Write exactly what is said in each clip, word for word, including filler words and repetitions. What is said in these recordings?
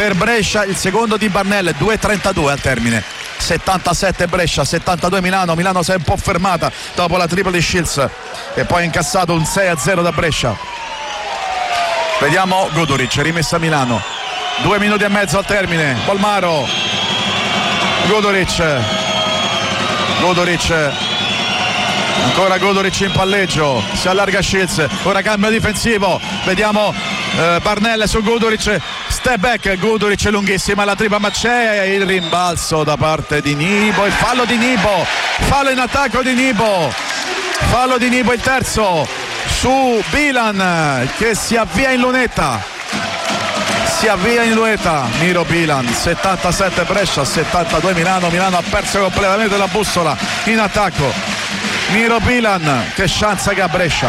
per Brescia, il secondo di Barnell, due trentadue al termine. settantasette Brescia, settantadue Milano. Milano si è un po' fermata dopo la tripla di Shields e poi ha incassato un sei a zero da Brescia. Vediamo Guduric, rimessa Milano, due minuti e mezzo al termine. Bolmaro, Guduric, Guduric, ancora Guduric in palleggio, si allarga Shields, ora cambio difensivo, vediamo eh, Barnell su Guduric, step back, Guduric lunghissima la tripla, ma c'è il rimbalzo da parte di Nibo, il fallo di Nibo, fallo in attacco di Nibo, fallo di Nibo, il terzo su Bilan che si avvia in lunetta, si avvia in lunetta Miro Bilan. Settantasette Brescia, settantadue Milano. Milano ha perso completamente la bussola in attacco. Miro Bilan, che chance che ha Brescia,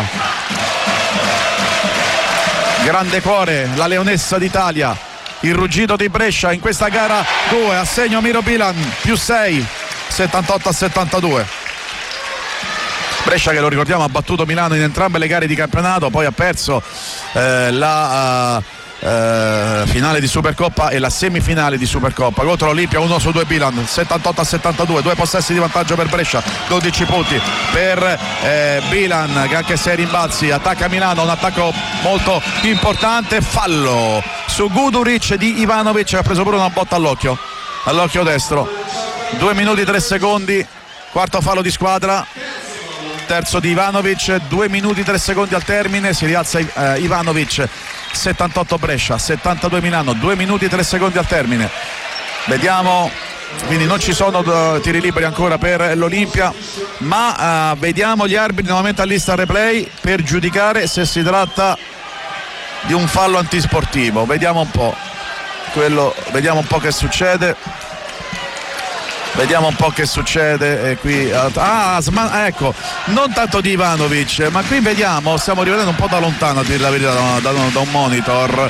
grande cuore la leonessa d'Italia, il ruggito di Brescia in questa gara due, assegno Miro Bilan, più sei, settantotto a settantadue. Brescia che, lo ricordiamo, ha battuto Milano in entrambe le gare di campionato, poi ha perso eh, la uh, uh, finale di Supercoppa e la semifinale di Supercoppa contro l'Olimpia. Uno su due Bilan, settantotto a settantadue, due possessi di vantaggio per Brescia, dodici punti per eh, Bilan che anche se ai rimbalzi attacca Milano, un attacco molto importante. Fallo su Guduric di Ivanovic che ha preso pure una botta all'occhio, all'occhio destro. Due minuti tre secondi, quarto fallo di squadra, terzo di Ivanovic, due minuti tre secondi al termine, si rialza eh, Ivanovic. Settantotto Brescia, settantadue Milano, due minuti tre secondi al termine. Vediamo, quindi non ci sono uh, tiri liberi ancora per l'Olimpia, ma uh, vediamo gli arbitri nuovamente a lista replay per giudicare se si tratta di un fallo antisportivo. Vediamo un po' quello, vediamo un po' che succede. Vediamo un po' che succede eh, qui. Ah, sma- ecco, non tanto di Ivanovic, ma qui vediamo, stiamo rivedendo un po' da lontano, a dire la verità, da, da, da un monitor.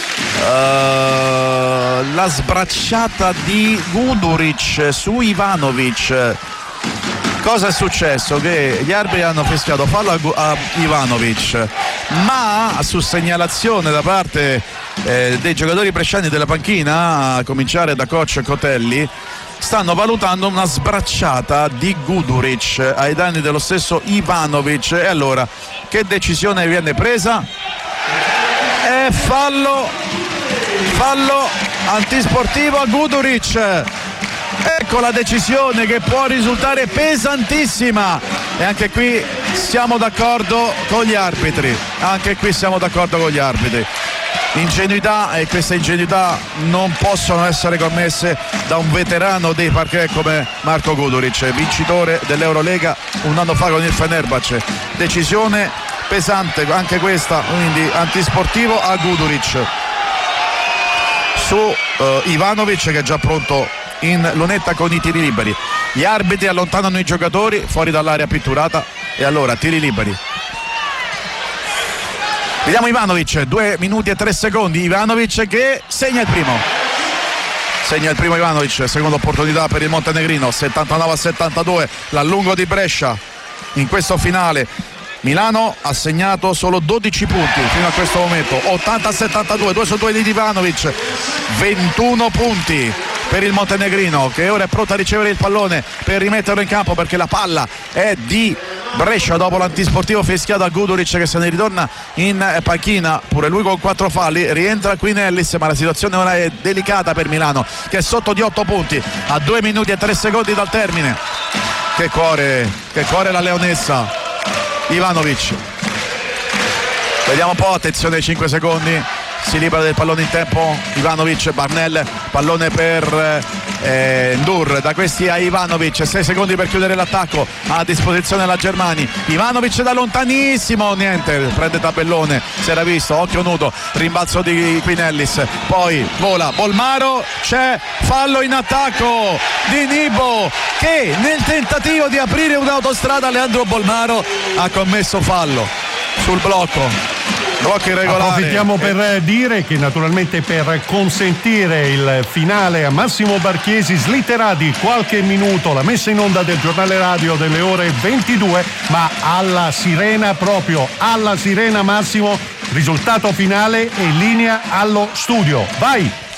Uh, la sbracciata di Guduric su Ivanovic. Cosa è successo? Che gli arbitri hanno fischiato fallo a, a Ivanovic, ma su segnalazione da parte eh, dei giocatori bresciani della panchina, a cominciare da coach Cotelli, stanno valutando una sbracciata di Guduric ai danni dello stesso Ivanovic. E allora che decisione viene presa? È fallo, fallo antisportivo a Guduric. Ecco la decisione che può risultare pesantissima, e anche qui siamo d'accordo con gli arbitri, anche qui siamo d'accordo con gli arbitri. Ingenuità, e queste ingenuità non possono essere commesse da un veterano dei parquet come Marko Guduric, vincitore dell'Eurolega un anno fa con il Fenerbahce. Decisione pesante anche questa, quindi antisportivo a Guduric su uh, Ivanovic che è già pronto in lunetta con i tiri liberi. Gli arbitri allontanano i giocatori fuori dall'area pitturata e allora tiri liberi. Vediamo Ivanovic, due minuti e tre secondi. Ivanovic che segna il primo. Segna il primo Ivanovic, seconda opportunità per il montenegrino. Settantanove a settantadue, l'allungo di Brescia in questo finale. Milano ha segnato solo dodici punti fino a questo momento. Ottanta a settantadue, due su due di Ivanovic. ventuno punti per il montenegrino che ora è pronto a ricevere il pallone per rimetterlo in campo, perché la palla è di Brescia dopo l'antisportivo fischiato a Guduric che se ne ritorna in panchina, pure lui con quattro falli. Rientra Quinellis, ma la situazione ora è delicata per Milano che è sotto di otto punti a due minuti e tre secondi dal termine. Che cuore, che cuore la leonessa Ivanovic. Vediamo un po', attenzione ai cinque secondi, si libera del pallone in tempo Ivanovic. Barnell, pallone per eh, Ndur, da questi a Ivanovic, sei secondi per chiudere l'attacco, a disposizione la Germani. Ivanovic da lontanissimo, niente, prende tabellone, si era visto, occhio nudo, rimbalzo di Quinellis, poi vola Bolmaro, c'è fallo in attacco di Nibo che nel tentativo di aprire un'autostrada Leandro Bolmaro ha commesso fallo sul blocco. Approfittiamo per dire che naturalmente per consentire il finale a Massimo Barchiesi slitterà di qualche minuto la messa in onda del giornale radio delle ore ventidue, ma alla sirena, proprio alla sirena Massimo, risultato finale e linea allo studio. Vai!